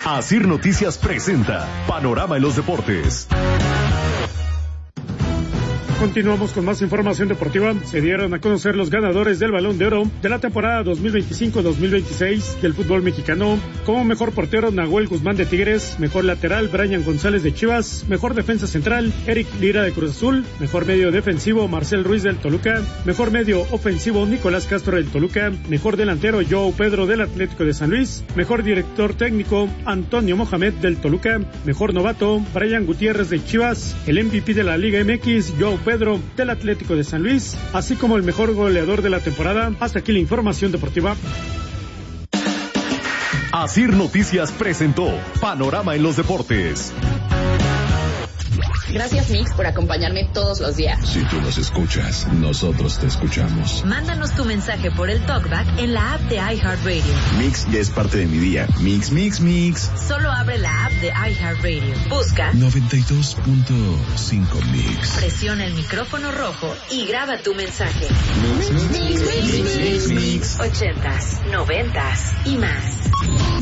Asir Noticias presenta Panorama en los Deportes. Continuamos con más información deportiva. Se dieron a conocer los ganadores del Balón de Oro de la temporada 2025-2026 del fútbol mexicano. Como mejor portero, Nahuel Guzmán de Tigres. Mejor lateral, Brian González de Chivas. Mejor defensa central, Eric Lira de Cruz Azul. Mejor medio defensivo, Marcel Ruiz del Toluca. Mejor medio ofensivo, Nicolás Castro del Toluca. Mejor delantero, Joao Pedro del Atlético de San Luis. Mejor director técnico, Antonio Mohamed del Toluca. Mejor novato, Brian Gutiérrez de Chivas. El MVP de la Liga MX, Joao Pedro del Atlético de San Luis, así como el mejor goleador de la temporada. Hasta aquí la información deportiva. Asir Noticias presentó Panorama en los Deportes. Gracias, Mix, por acompañarme todos los días. Si tú nos escuchas, nosotros te escuchamos. Mándanos tu mensaje por el TalkBack en la app de iHeartRadio. Mix ya es parte de mi día. Mix, mix, mix. Solo abre la app de iHeartRadio. Busca 92.5 Mix. Presiona el micrófono rojo y graba tu mensaje. Mix, mix, mix, mix, mix, mix. 80s, 90s y más.